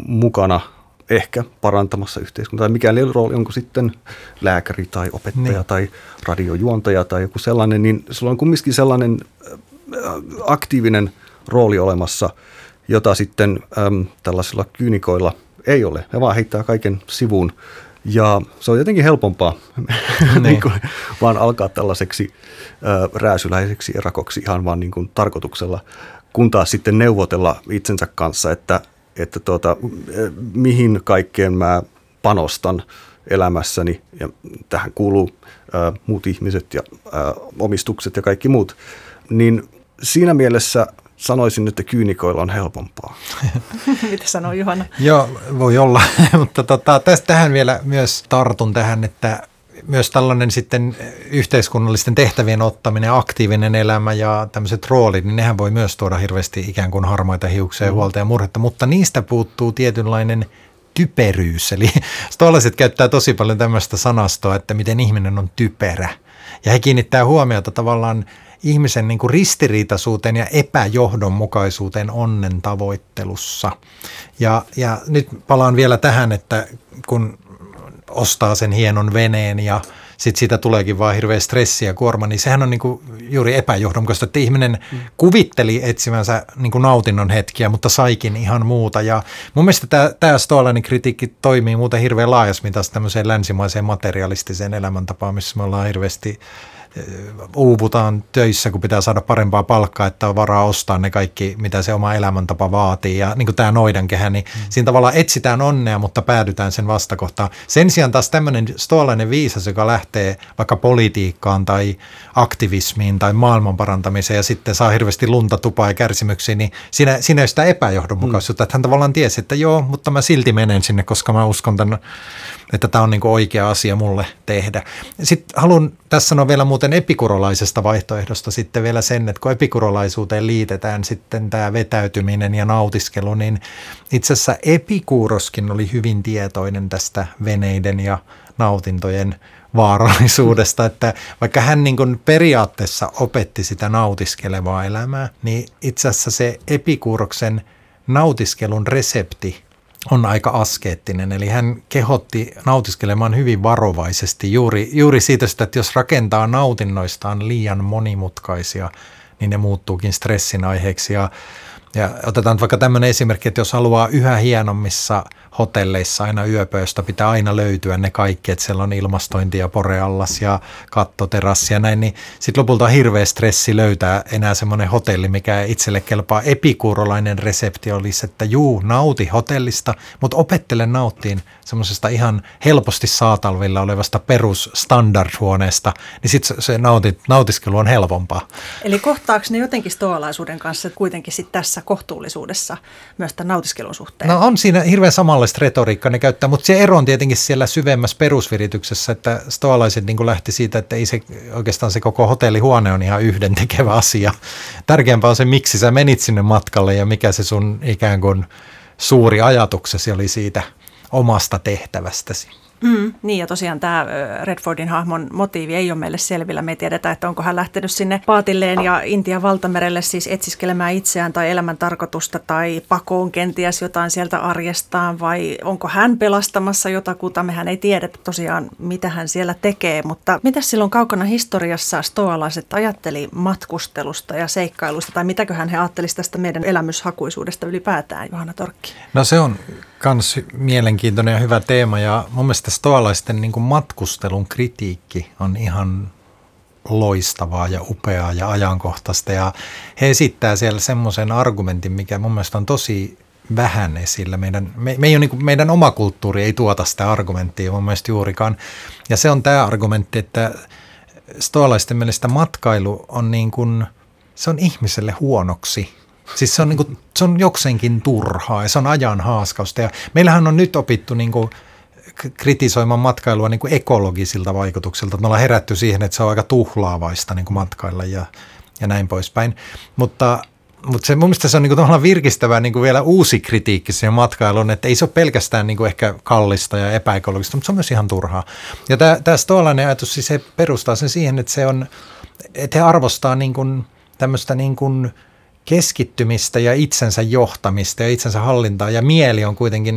mukana ehkä parantamassa yhteiskuntaa. Mikäli rooli, onko sitten lääkäri tai opettaja tai radiojuontaja tai joku sellainen, niin sulla on kumminkin sellainen aktiivinen rooli olemassa, jota sitten tällaisilla kyynikoilla ei ole. He vaan heittää kaiken sivuun. Ja se on jotenkin helpompaa niin kuin vaan alkaa tällaiseksi rääsyläiseksi erakoksi ihan vaan niin kuin tarkoituksella, kun taas sitten neuvotella itsensä kanssa, että mihin kaikkeen mä panostan elämässäni. Ja tähän kuuluu muut ihmiset ja omistukset ja kaikki muut. Niin siinä mielessä sanoisin, että kyynikoilla on helpompaa. Mitä sanoo Juhana? Joo, voi olla, mutta tähän vielä myös tartun tähän, että myös tällainen sitten yhteiskunnallisten tehtävien ottaminen, aktiivinen elämä ja tämmöiset roolit, niin nehän voi myös tuoda hirveästi ikään kuin harmaita hiuksia, huolta ja murhetta, mutta niistä puuttuu tietynlainen typeryys. Eli stoalaiset käyttää tosi paljon tämmöistä sanastoa, että miten ihminen on typerä. Ja he kiinnittää huomiota tavallaan ihmisen niin kuin ristiriitaisuuteen ja epäjohdonmukaisuuteen onnen tavoittelussa. Ja nyt palaan vielä tähän, että kun ostaa sen hienon veneen ja sitten siitä tuleekin vaan hirveä stressi ja kuorma, niin sehän on niin kuin juuri epäjohdonmukaista, että ihminen kuvitteli etsivänsä niin kuin nautinnon hetkiä, mutta saikin ihan muuta. Ja mun mielestä tämä stoalainen kritiikki toimii muuten hirveän laajasmittaisesti tämmöiseen länsimaiseen materialistiseen elämäntapaan, missä me ollaan hirveästi uuvutaan töissä, kun pitää saada parempaa palkkaa, että on varaa ostaa ne kaikki, mitä se oma elämäntapa vaatii. Ja niin kuin tämä noidankehä, niin siinä tavallaan etsitään onnea, mutta päädytään sen vastakohtaan. Sen sijaan taas tämmöinen stoalainen viisas, joka lähtee vaikka politiikkaan tai aktivismiin tai maailman parantamiseen ja sitten saa hirveästi lunta, tupaa ja kärsimyksiä, niin siinä ei sitä epäjohdonmukaisuutta. Että hän tavallaan tiesi, että joo, mutta mä silti menen sinne, koska mä uskon että tämä on niin kuin oikea asia mulle tehdä. Sitten haluan tässä sanoa vielä muuten epikurolaisesta vaihtoehdosta sitten vielä sen, että kun epikurolaisuuteen liitetään sitten tämä vetäytyminen ja nautiskelu, niin itse asiassa Epikuroskin oli hyvin tietoinen tästä veneiden ja nautintojen vaarallisuudesta, että vaikka hän niin kuin periaatteessa opetti sitä nautiskelevaa elämää, niin itse asiassa se Epikuroksen nautiskelun resepti on aika askeettinen, eli hän kehotti nautiskelemaan hyvin varovaisesti juuri siitä, että jos rakentaa nautinnoistaan liian monimutkaisia, niin ne muuttuukin stressin aiheeksi. Ja otetaan vaikka tämmöinen esimerkki, että jos haluaa yhä hienommissa hotelleissa aina yöpöistä, pitää aina löytyä ne kaikki, että siellä on ilmastointi ja poreallas ja kattoterassi ja näin, niin sitten lopulta on hirveä stressi löytää enää semmoinen hotelli, mikä itselle kelpaa. Epikurolainen resepti olisi, että nauti hotellista, mutta opettele nauttiin semmoisesta ihan helposti saatavilla olevasta perusstandardhuoneesta, niin sitten se nautiskelu on helpompaa. Eli kohtaako ne jotenkin stoalaisuuden kanssa kuitenkin sitten tässä kohtuullisuudessa myös tämän nautiskelun suhteen? No on siinä hirveän samanlaista retoriikkaa ne käyttää, mutta se ero on tietenkin siellä syvemmässä perusvirityksessä, että stoalaiset niin kuin lähti siitä, että ei se oikeastaan se koko hotellihuone on ihan yhdentekevä asia. Tärkeämpää on se, miksi sä menit sinne matkalle ja mikä se sun ikään kuin suuri ajatuksesi oli siitä omasta tehtävästäsi. Niin ja tosiaan tämä Redfordin hahmon motiivi ei ole meille selvillä. Me ei tiedetä, että onko hän lähtenyt sinne paatilleen ja Intian valtamerelle siis etsiskelemään itseään tai elämän tarkoitusta tai pakoon kenties jotain sieltä arjestaan vai onko hän pelastamassa jotakuta. Mehän ei tiedetä tosiaan, mitä hän siellä tekee, mutta mitä silloin kaukana historiassa stoalaiset ajatteli matkustelusta ja seikkailusta tai mitäköhän he ajattelisivat tästä meidän elämyshakuisuudesta ylipäätään, Johanna Torkki? No se on kans mielenkiintoinen ja hyvä teema ja mun mielestä stoalaisten niin kuin matkustelun kritiikki on ihan loistavaa ja upeaa ja ajankohtaista ja he esittää siellä semmoisen argumentin, mikä mun mielestä on tosi vähän esillä. Meidän oma kulttuuri ei tuota sitä argumenttia mun mielestä juurikaan ja se on tämä argumentti, että stoalaisten mielestä matkailu on niin kuin, se on ihmiselle huonoksi. Siis se on jokseenkin turhaa ja se on ajan haaskausta ja meillähän on nyt opittu niin kuin kritisoimaan matkailua niin kuin ekologisilta vaikutuksilta. Me ollaan herätty siihen, että se on aika tuhlaavaista niin kuin matkailla ja näin poispäin. Mutta se, mun mielestä se on niin kuin virkistävää niin kuin vielä uusi kritiikki siihen matkailuun, että ei se ole pelkästään niin kuin ehkä kallista ja epäekologista, mutta se on myös ihan turhaa. Ja tämä stoalainen ajatus, siis se perustaa sen siihen, että he arvostaa niin kuin tämmöistä niin kuin keskittymistä ja itsensä johtamista ja itsensä hallintaa ja mieli on kuitenkin